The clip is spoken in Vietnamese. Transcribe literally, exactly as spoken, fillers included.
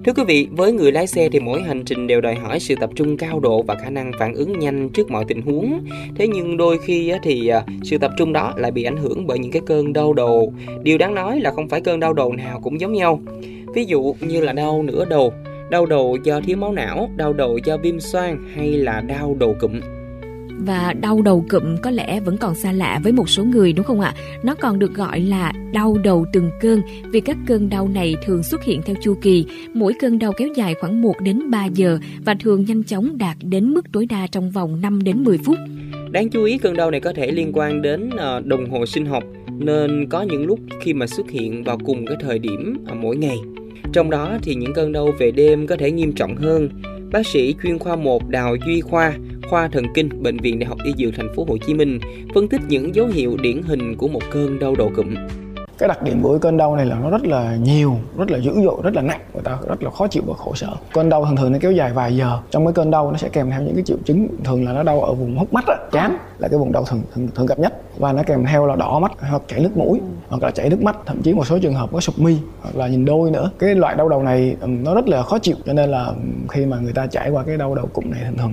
Thưa quý vị, với người lái xe thì mỗi hành trình đều đòi hỏi sự tập trung cao độ và khả năng phản ứng nhanh trước mọi tình huống. Thế nhưng đôi khi thì sự tập trung đó lại bị ảnh hưởng bởi những cái cơn đau đầu. Điều đáng nói là không phải cơn đau đầu nào cũng giống nhau. Ví dụ như là đau nửa đầu, đau đầu do thiếu máu não, đau đầu do viêm xoang hay là đau đầu cụm. Và đau đầu cụm có lẽ vẫn còn xa lạ với một số người đúng không ạ? Nó còn được gọi là đau đầu từng cơn vì các cơn đau này thường xuất hiện theo chu kỳ. Mỗi cơn đau kéo dài khoảng một đến ba giờ và thường nhanh chóng đạt đến mức tối đa trong vòng năm đến mười phút. Đáng chú ý, cơn đau này có thể liên quan đến đồng hồ sinh học nên có những lúc khi mà xuất hiện vào cùng cái thời điểm mỗi ngày. Trong đó thì những cơn đau về đêm có thể nghiêm trọng hơn. Bác sĩ chuyên khoa một Đào Duy Khoa, khoa thần kinh, Bệnh viện Đại học Y Dược Thành phố Hồ Chí Minh phân tích những dấu hiệu điển hình của một cơn đau đầu cụm. Cái đặc điểm của cái cơn đau này là nó rất là nhiều, rất là dữ dội, rất là nặng, người ta rất là khó chịu và khổ sở. Cơn đau thường thường nó kéo dài vài giờ. Trong cái cơn đau nó sẽ kèm theo những cái triệu chứng, thường là nó đau ở vùng hốc mắt, trán là cái vùng đau thường, thường thường gặp nhất, và nó kèm theo là đỏ mắt hoặc chảy nước mũi hoặc là chảy nước mắt, thậm chí một số trường hợp có sụp mi hoặc là nhìn đôi nữa. Cái loại đau đầu này nó rất là khó chịu, cho nên là khi mà người ta trải qua cái đau đầu cụm này thường thường